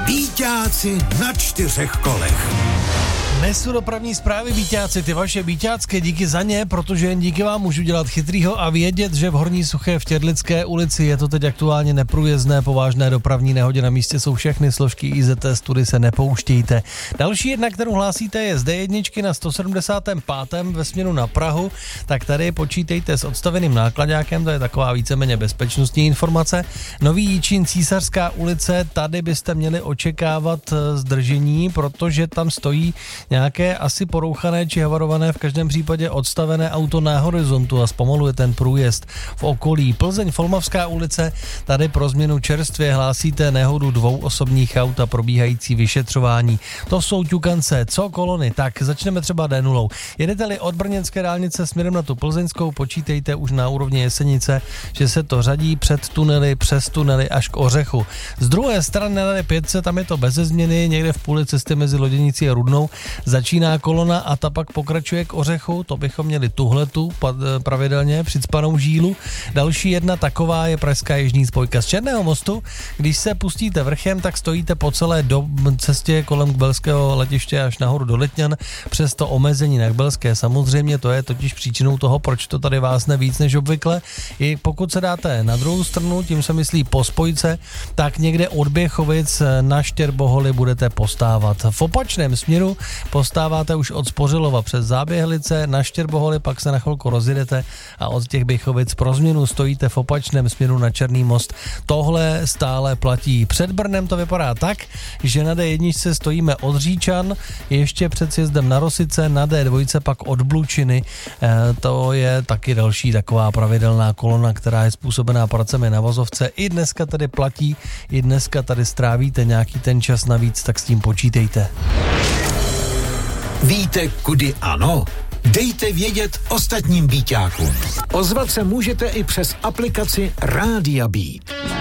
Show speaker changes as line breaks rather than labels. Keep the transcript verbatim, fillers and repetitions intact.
Bíťáci na čtyřech kolech.
Nesu dopravní zprávy, Bíťáci, ty vaše bíťácké, díky za ně, protože jen díky vám můžu dělat chytrýho a vědět, že v Horní Suché v Tědlické ulici je to teď aktuálně neprůjezdné po vážné dopravní nehodě. Na místě jsou všechny složky I Z T, tudy se nepouštějte. Další jedna, kterou hlásíte, je z D jedna na sto sedmdesátém pátém ve směru na Prahu, tak tady počítejte s odstaveným nákladákem, to je taková víceméně bezpečnostní informace. Nový Jičín, Císařská ulice, tady byste měli očekávat zdržení, protože tam stojí nějaké asi porouchané či havarované, v každém případě odstavené auto na horizontu a zpomaluje ten průjezd v okolí. Plzeň, Folmavská ulice, tady pro změnu čerstvě hlásíte nehodu dvou osobních aut a probíhající vyšetřování. To jsou ťukance. Co kolony? Tak začneme třeba D nula. Jedete-li od brněnské dálnice směrem na tu plzeňskou, počítejte už na úrovni Jesenice, že se to řadí před tunely, přes tunely až k Ořechu. Z druhé strany na D pět tam je to beze změny, někde v půli cesty mezi Loděnicí a Rudnou začíná kolona a ta pak pokračuje k Ořechu, to bychom měli tuhletu pravidelně přicpanou žílu. Další jedna taková je pražská jižní spojka z Černého mostu. Když se pustíte vrchem, tak stojíte po celé do cestě kolem Kbelského letiště až nahoru do Letňan, přes to omezení na Kbelské. Samozřejmě to je totiž příčinou toho, proč to tady vásne víc než obvykle. I pokud se dáte na druhou stranu, tím se myslí po spojce, tak někde od Běchovic na Štěrboholi budete postávat. V opačném směru postáváte už od Spořilova přes Záběhlice, na Štěrboholi, pak se na chvilku rozjedete a od těch Běchovic pro změnu stojíte v opačném směru na Černý most. Tohle stále platí. Před Brnem to vypadá tak, že na D jedna stojíme od Říčan, ještě před sjezdem na Rosice, na D dva pak od Blučiny. E, to je taky další taková pravidelná kolona, která je způsobená pracemi na vozovce. I dneska tady platí, i dneska tady strávíte nějaký ten čas navíc, tak s tím počítejte.
Víte, kudy ano? Dejte vědět ostatním bíťákům. Ozvat se můžete i přes aplikaci Rádia Beat.